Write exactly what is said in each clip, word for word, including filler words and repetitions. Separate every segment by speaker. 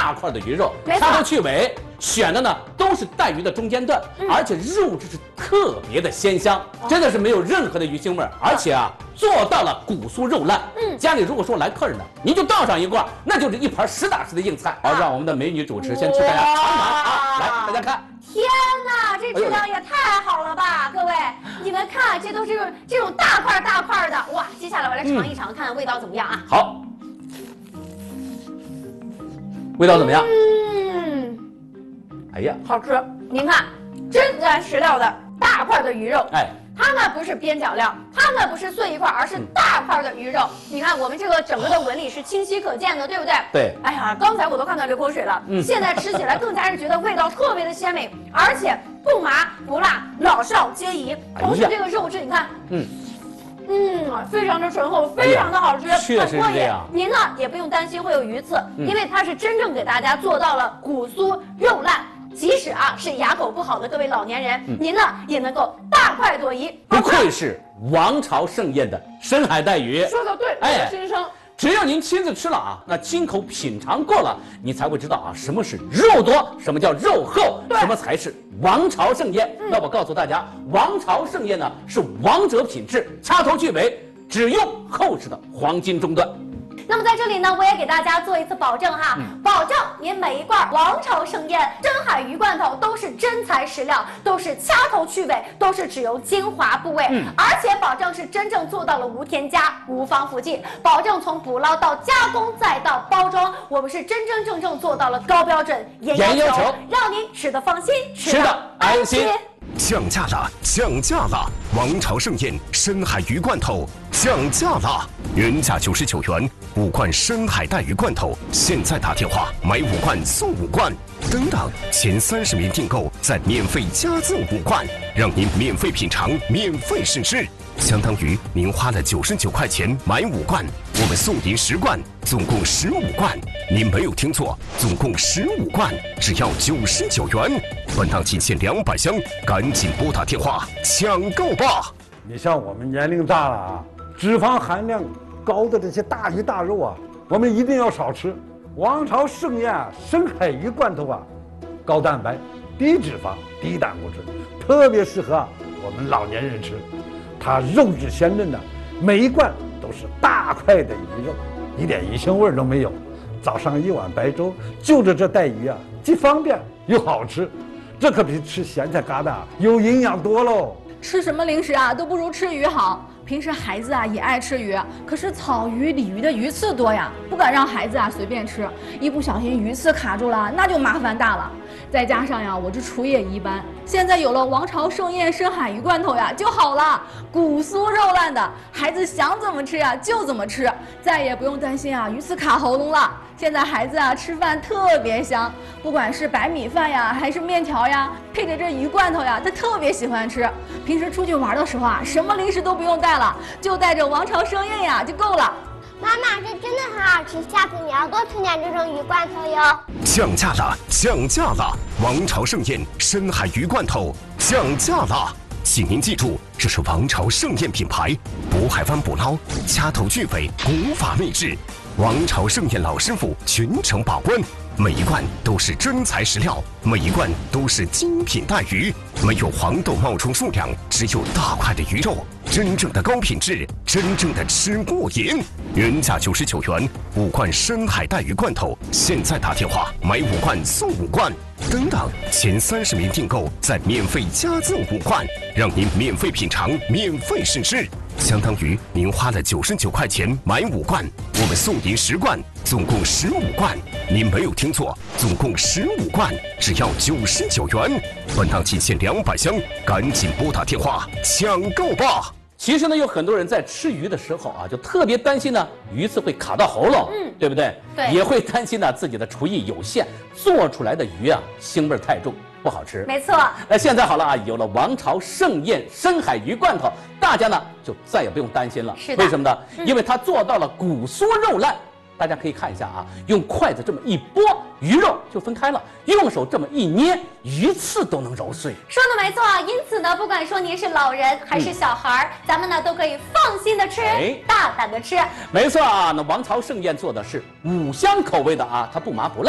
Speaker 1: 大块的鱼肉，掐头去尾，选的呢都是带鱼的中间段，嗯、而且肉质是特别的鲜香，哦、真的是没有任何的鱼腥味，而且啊做到了骨酥肉烂。嗯，家里如果说来客人呢，您就倒上一罐，那就是一盘实打实的硬菜。好，让我们的美女主持先替大家尝尝啊，来大家看。
Speaker 2: 天哪，这质量也太好了吧！各位，你们看，这都是这种大块大块的，哇！接下来我来尝一尝，看看味道怎么样啊？
Speaker 1: 好，味道怎么样？
Speaker 2: 嗯，
Speaker 1: 哎呀，
Speaker 2: 好吃！您看，真材实料的大块的鱼肉，
Speaker 1: 哎。
Speaker 2: 它呢不是边角料，它呢不是碎一块，而是大块的鱼肉。嗯、你看我们这个整个的纹理是清晰可见的，对不对？对。哎呀，刚才我都看到流口水了。嗯。现在吃起来更加是觉得味道特别的鲜美，而且不麻不辣，老少皆宜。同时这个肉质，你看，嗯。 嗯，非常的醇厚，非常的好吃，
Speaker 1: 哎、确实是这样。
Speaker 2: 您呢也不用担心会有鱼刺，嗯、因为它是真正给大家做到了骨酥肉烂。 即使啊是牙口不好的各位老年人，嗯、您呢也能够大快朵颐。
Speaker 1: 不愧是王朝盛宴的深海带鱼，
Speaker 2: 说的对，哎，先生，
Speaker 1: 只要您亲自吃了啊，那亲口品尝过了，你才会知道啊什么是肉多，什么叫肉厚，什么才是王朝盛宴。嗯、那我告诉大家，王朝盛宴呢是王者品质，掐头去尾，只用厚实的黄金中段。
Speaker 2: 那么在这里呢，我也给大家做一次保证哈，嗯、保证您每一罐王朝盛宴深海鱼罐头都是真材实料，都是掐头去尾，都是只用精华部位，嗯、而且保证是真正做到了无添加、无防腐剂，保证从捕捞到加工再到包装，我们是真真正正做到了高标准、严要求，让您吃得放心，吃得安心。
Speaker 3: 降价了，降价了！王朝盛宴深海鱼罐头降价了，原价九十九元，五罐深海带鱼罐头，现在打电话买五罐送五罐，等等，前三十名订购再免费加赠五罐，让您免费品尝，免费试吃，相当于您花了九十九块钱买五罐，我们送您十罐，总共十五罐。您没有听错，总共十五罐，只要九十九元。 本档仅限两百箱，赶紧拨打电话抢购吧！
Speaker 4: 你像我们年龄大了啊，脂肪含量高的这些大鱼大肉啊，我们一定要少吃。王朝盛宴啊，深海鱼罐头啊，高蛋白、低脂肪、低胆固醇，特别适合啊我们老年人吃。它肉质鲜嫩的，每一罐都是大块的鱼肉，一点鱼腥味都没有。早上一碗白粥，就着这带鱼啊，既方便又好吃。 这可比吃咸菜疙瘩有营养多喽！
Speaker 5: 吃什么零食啊，都不如吃鱼好。平时孩子啊也爱吃鱼，可是草鱼、鲤鱼的鱼刺多呀，不敢让孩子啊随便吃，一不小心鱼刺卡住了，那就麻烦大了。再加上呀，我这厨艺一般，现在有了王朝盛宴深海鱼罐头呀就好了，骨酥肉烂的，孩子想怎么吃呀就怎么吃，再也不用担心啊鱼刺卡喉咙了。 现在孩子啊吃饭特别香，不管是白米饭呀，还是面条呀，配着这鱼罐头呀，他特别喜欢吃。平时出去玩的时候啊，什么零食都不用带了，就带着王朝盛宴呀就够了。
Speaker 6: 妈妈，这真的很好吃，下次你要多吃点这种鱼罐头哟。
Speaker 3: 降价了，降价了！王朝盛宴深海鱼罐头降价了。 请您记住，这是王朝盛宴品牌，渤海湾捕捞，掐头去尾，古法秘制。王朝盛宴老师傅全程把关，每一罐都是真材实料，每一罐都是精品带鱼，没有黄豆冒充数量，只有大块的鱼肉，真正的高品质，真正的吃过瘾。原价九十九元，五罐深海带鱼罐头，现在打电话买五罐送五罐。 等等，前三十名订购再免费加赠五罐，让您免费品尝，免费试吃，相当于您花了九十九块钱买五罐，我们送您十罐，总共十五罐。您没有听错，总共十五罐，只要九十九元。本档仅限两百箱，赶紧拨打电话抢购吧！
Speaker 1: 其实呢，有很多人在吃鱼的时候啊，就特别担心呢，鱼刺会卡到喉咙，嗯，对不对？
Speaker 2: 对，
Speaker 1: 也会担心呢自己的厨艺有限，做出来的鱼啊腥味太重，不好吃。
Speaker 2: 没错。
Speaker 1: 那现在好了啊，有了王朝盛宴深海鱼罐头，大家呢就再也不用担心了。
Speaker 2: 是的。
Speaker 1: 为什么呢？
Speaker 2: 嗯、
Speaker 1: 因为它做到了骨酥肉烂。 大家可以看一下啊，用筷子这么一拨，鱼肉就分开了；用手这么一捏，鱼刺都能揉碎。
Speaker 2: 说的没错，因此呢，不管说您是老人还是小孩儿，嗯、咱们呢都可以放心的吃，哎、大胆的吃。
Speaker 1: 没错啊，那王朝盛宴做的是五香口味的啊，它不麻不辣。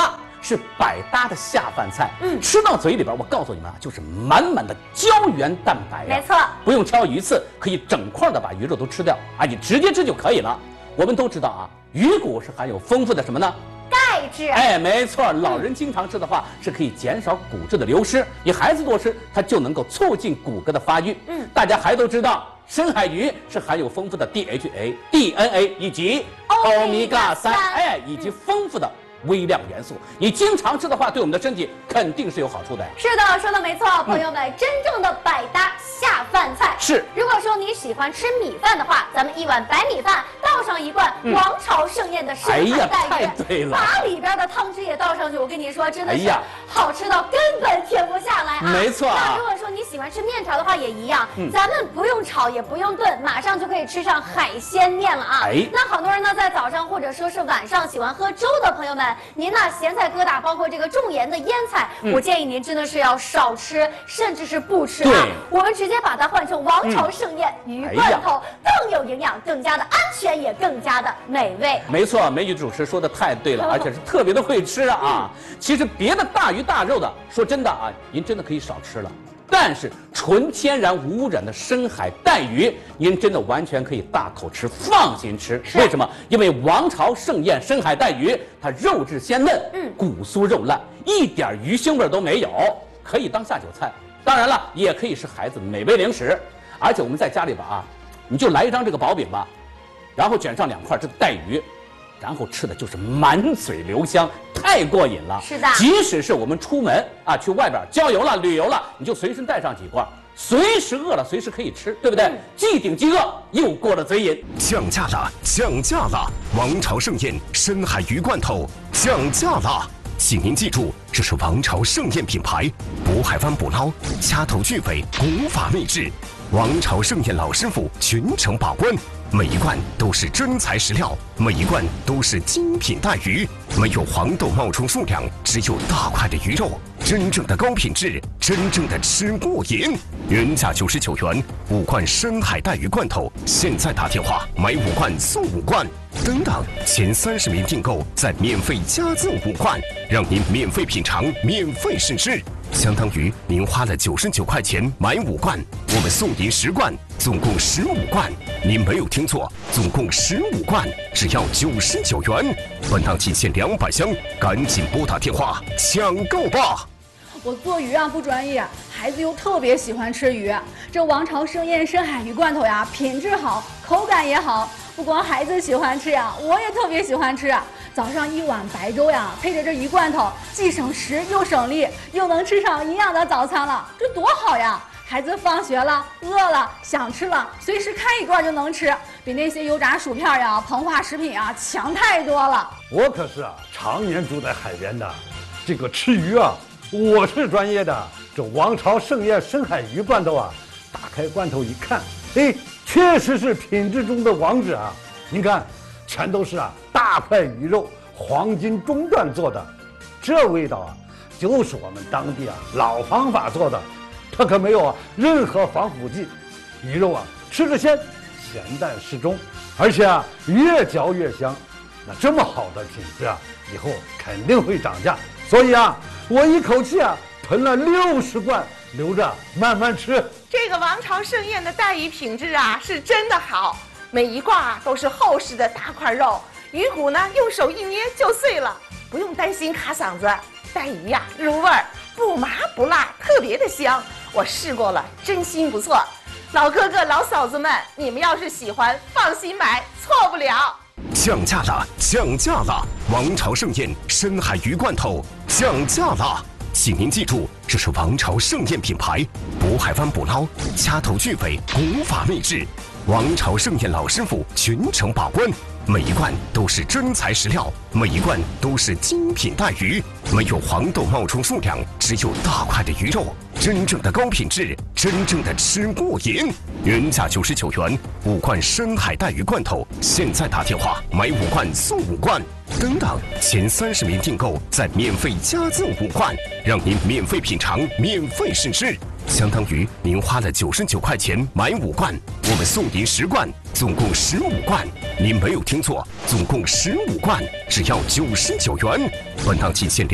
Speaker 1: 是百搭的下饭菜。
Speaker 2: 嗯，
Speaker 1: 吃到嘴里边，我告诉你们啊，就是满满的胶原蛋白呀。
Speaker 2: 没错，
Speaker 1: 不用挑鱼刺，可以整块的把鱼肉都吃掉啊，你直接吃就可以了。我们都知道啊，鱼骨是含有丰富的什么呢？
Speaker 2: 钙质。
Speaker 1: 哎，没错，老人经常吃的话是可以减少骨质的流失，你孩子多吃，它就能够促进骨骼的发育。嗯，大家还都知道，深海鱼是含有丰富的 D H A、D N A 以及欧米伽三，哎，以及丰富的微量元素。你经常吃的话，对我们的身体肯定是有好处的呀。
Speaker 2: 是的，说的没错，朋友们，嗯、真正的百搭下饭菜
Speaker 1: 是。
Speaker 2: 如果说你喜欢吃米饭的话，咱们一碗白米饭倒上一罐王朝盛宴的深海带鱼，
Speaker 1: 哎呀，太对了，
Speaker 2: 把里边的汤汁也倒上去，我跟你说，真的是
Speaker 1: 哎呀
Speaker 2: 好吃到根本停不下来啊！
Speaker 1: 没错啊。
Speaker 2: 那如果说你喜欢吃面条的话，也一样，嗯、咱们不用炒也不用炖，马上就可以吃上海鲜面了啊！
Speaker 1: 哎，
Speaker 2: 那很多人呢，在早上或者说是晚上喜欢喝粥的朋友们，您呢咸菜疙瘩，包括这个重盐的腌菜，嗯、我建议您真的是要少吃，甚至是不吃啊！我们直接把它换成王朝盛宴、嗯、鱼罐头，哎、更有营养，更加的安全，也更加的美味。
Speaker 1: 没错，美女主持说的太对了，而且是特别的会吃啊！嗯、其实别的大鱼大肉的，说真的啊，您真的可以少吃了。但是纯天然无污染的深海带鱼，您真的完全可以大口吃，放心吃。为什么？因为王朝盛宴深海带鱼，它肉质鲜嫩，嗯，骨酥肉烂，一点鱼腥味都没有，可以当下酒菜。当然了，也可以是孩子美味零食。而且我们在家里边啊，你就来一张这个薄饼吧，然后卷上两块这个带鱼，然后吃的就是满嘴留香，太过瘾了。
Speaker 2: 是的，
Speaker 1: 即使是我们出门啊，去外边郊游了、旅游了，你就随身带上几罐，随时饿了随时可以吃，对不对？嗯、既顶饥饿，又过了嘴瘾。
Speaker 3: 降价了，降价了！王朝盛宴深海鱼罐头降价了，请您记住，这是王朝盛宴品牌，渤海湾捕捞，掐头去尾，古法秘制。王朝盛宴老师傅全程把关，每一罐都是真材实料，每一罐都是精品带鱼，没有黄豆冒充数量，只有大块的鱼肉，真正的高品质，真正的吃过瘾。原价九十九元，五罐深海带鱼罐头，现在打电话买五罐送五罐，等等，前三十名订购再免费加赠五罐，让您免费品尝，免费试吃。相当于您花了九十九块钱买五罐，我们送您十罐，总共十五罐。您没有听错，总共十五罐，只要九十九元。本档仅限两百箱，赶紧拨打电话抢购吧！
Speaker 5: 我做鱼啊不专业，孩子又特别喜欢吃鱼。这王朝盛宴深海鱼罐头呀，品质好，口感也好。不光孩子喜欢吃呀，我也特别喜欢吃。早上一碗白粥呀，配着这鱼罐头，既省时又省力，又能吃上营养的早餐了，这多好呀！孩子放学了，饿了，想吃了，随时开一罐就能吃，比那些油炸薯片呀、膨化食品啊强太多了。
Speaker 4: 我可是啊，常年住在海边的，这个吃鱼啊，我是专业的。这王朝盛宴深海鱼罐头啊，打开罐头一看，哎，确实是品质中的王者啊！您看，全都是啊大块鱼肉，黄金中段做的，这味道啊，就是我们当地啊老方法做的，它可没有啊任何防腐剂，鱼肉啊吃着鲜，咸淡适中，而且啊越嚼越香。那这么好的品质啊，以后肯定会涨价，所以啊，我一口气啊囤了六十罐，留着慢慢吃。
Speaker 7: 这个王朝盛宴的带鱼品质啊是真的好，每一罐啊都是厚实的大块肉，鱼骨呢用手一捏就碎了，不用担心卡嗓子。带鱼呀、啊、入味儿，不麻不辣，特别的香。我试过了，真心不错。老哥哥老嫂子们，你们要是喜欢，放心买，错不了。
Speaker 3: 降价了，降价了！王朝盛宴深海鱼罐头降价了，请您记住，这是王朝盛宴品牌，渤海湾捕捞，掐头去尾，古法秘制。王朝盛宴老师傅全程把关，每一罐都是真材实料，每一罐都是精品带鱼，没有黄豆冒充数量，只有大块的鱼肉，真正的高品质，真正的吃过瘾。原价九十九元，五罐深海带鱼罐头，现在打电话买五罐送五罐，等等，前三十名订购再免费加赠五罐，让您免费品尝，免费试吃。相当于您花了九十九块钱买五罐，我们送您十罐，总共十五罐。您没有听错，总共十五罐，只要九十九元。本档仅限两。